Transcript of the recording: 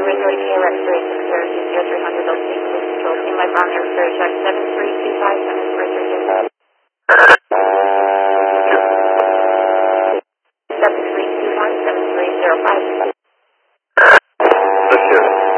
Resort KLX 360 300 location control. Team Light Bravo Air Story Check 7325